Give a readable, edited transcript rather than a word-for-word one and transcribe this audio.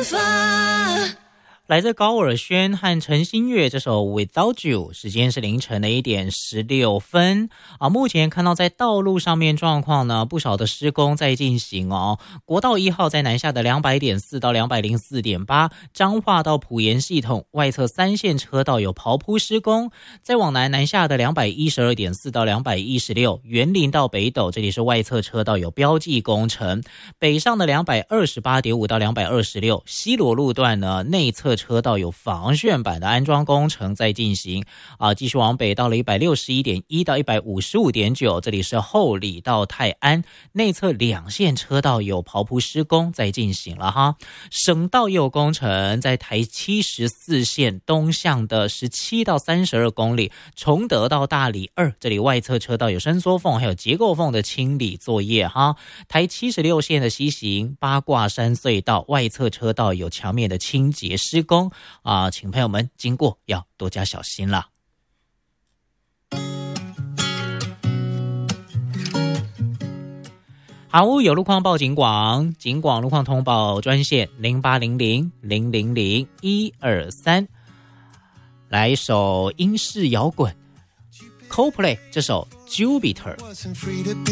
来自高尔宣和陈星月这首 Without You， 时间是凌晨的1点16分目前看到在道路上面状况呢，不少的施工在进行国道1号在南下的 200.4 到 204.8， 彰化到埔盐系统外侧3线车道有刨铺施工，再往南下的 212.4 到 216， 园林到北斗这里是外侧车道有标记工程，北上的 228.5 到226， 西螺路段呢内侧车道有防眩板的安装工程在进行继续往北到了 161.1 到 155.9， 这里是后里到泰安内侧2线车道有刨铺施工在进行了哈。省道也有工程，在台74线东向的17到32公里，崇德到大里2，这里外侧车道有伸缩缝还有结构缝的清理作业哈。台76线的西行八卦山隧道外侧车道有墙面的清洁施工请朋友们经过要多加小心啦。好，有路况报警广，警广路况通报专线0800000123。来一首英式摇滚 Coldplay 这首 Jupiter。